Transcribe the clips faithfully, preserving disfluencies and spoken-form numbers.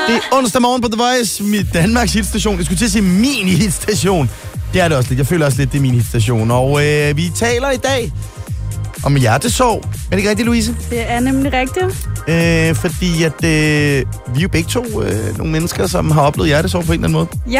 Det er onsdag morgen på The Voice, mit Danmarks hitstation. Jeg skulle til at sige min hitstation. Det er det også lidt. Jeg føler også lidt, det er min hitstation. Og øh, vi taler i dag om hjertesorg. Er det ikke rigtigt, Louise? Det er nemlig rigtigt. Øh, fordi at øh, vi er jo begge to øh, nogle mennesker, som har oplevet hjertesorg på en eller anden måde. Ja.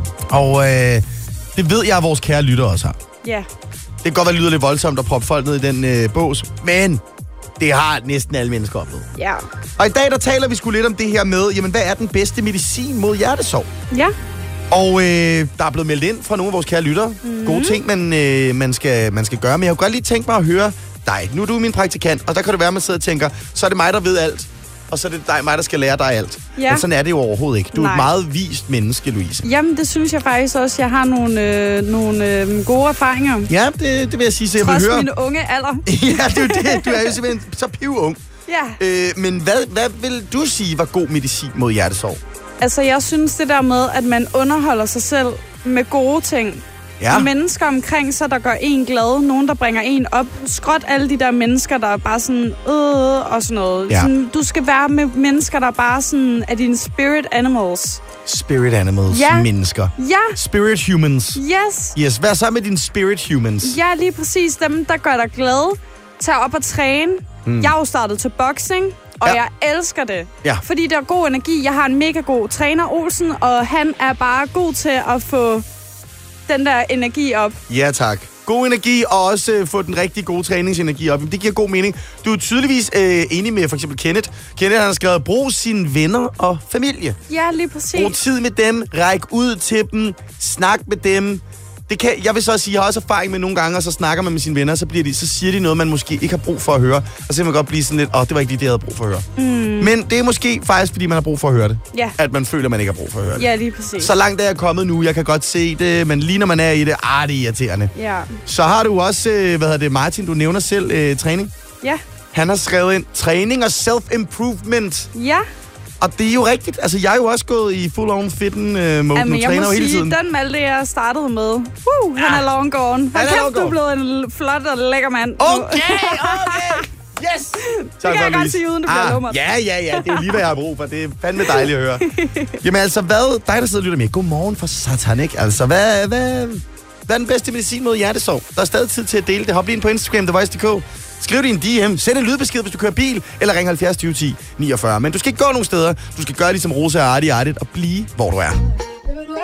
Og øh, det ved jeg, at vores kære lytter også har. Ja. Det kan godt være, det lyder lidt voldsomt at proppe folk ned i den øh, bås, men det har næsten alle mennesker oplevet. Ja. Og i dag, der taler vi sgu lidt om det her med, jamen, hvad er den bedste medicin mod hjertesorg? Ja. Og øh, der er blevet meldt ind fra nogle af vores kære lyttere. Mm. Gode ting, man, øh, man, skal, man skal gøre. Men jeg kunne godt lige tænke mig at høre dig. Nu er du min praktikant, og der kan det være, at man sidder og tænker, så er det mig, der ved alt. Og så er det dig, mig, der skal lære dig alt. Ja. Men sådan er det jo overhovedet ikke. Du er Nej. et meget vist menneske, Louise. Jamen, det synes jeg faktisk også. Jeg har nogle, øh, nogle øh, gode erfaringer. Ja, det, det vil jeg sige, så jeg Trods vil høre. Trods mine unge alder. Ja, det er jo det. Du er jo simpelthen så pivung. Ja. Øh, men hvad, hvad vil du sige var god medicin mod hjertesorg? Altså, jeg synes det der med, at man underholder sig selv med gode ting. Ja. Mennesker omkring sig, der gør en glad. Nogen, der bringer en op. Skråt alle de der mennesker, der er bare sådan, øh, og sådan noget. Ja. Sådan, du skal være med mennesker, der bare sådan er dine spirit animals. Spirit animals, ja. mennesker. Ja. Spirit humans. Yes. Yes, vær så med dine spirit humans. Ja, lige præcis. Dem, der gør dig glad. Tag op og træne. Mm. Jeg har jo startet til boxing. Og ja. jeg elsker det, ja. fordi der er god energi. Jeg har en mega god træner, Olsen, og han er bare god til at få den der energi op. Ja, tak. God energi, og også øh, få den rigtig gode træningsenergi op. Det giver god mening. Du er tydeligvis øh, enig med for eksempel Kenneth. Kenneth han har skrevet, brug sine venner og familie. Ja, lige præcis. Brug tid med dem, ræk ud til dem, snak med dem. Det kan, jeg vil så sige, jeg har også erfaring med nogle gange, og så snakker man med sine venner, så, bliver de, så siger de noget, man måske ikke har brug for at høre. Og så kan man godt blive sådan lidt, åh, oh, det var ikke lige det, jeg havde brug for at høre. Mm. Men det er måske faktisk, fordi man har brug for at høre det. Ja. At man føler, man ikke har brug for at høre det. Ja, lige præcis. Så langt er jeg kommet nu, jeg kan godt se det, men lige når man er i det, ah, det er irriterende. Ja. Så har du også, øh, hvad hedder det, Martin, du nævner selv øh, træning. Ja. Han har skrevet ind, træning og self-improvement. Ja. Og det er jo rigtigt. Altså, jeg er jo også gået i full-on fitten øh, mode. Jamen, nu træner jo hele tiden. Den Malte, jeg startede med, uh, han ja. er long gone. Hold kæft, du er blevet en flot og lækker mand. Okay, okay. Yes! Det kan jeg godt sige, uden det bliver ah, lummert. Ja, ja, ja. Det er lige, hvad jeg har brug for. Det er fandme dejligt at høre. Jamen altså, hvad? Dig, der sidder og lytter med. Godmorgen for satan, ikke? Altså, hvad, hvad, hvad er den bedste medicin mod hjertesorg? Der er stadig tid til at dele det. Hop lige ind på Instagram, the voice punktum d k. Skriv din D M, send en lydbesked, hvis du kører bil, eller ring halvfjerds tyve ti niogfyrre. Men du skal ikke gå nogen steder. Du skal gøre ligesom Rosa og Artie Artie og blive, hvor du er.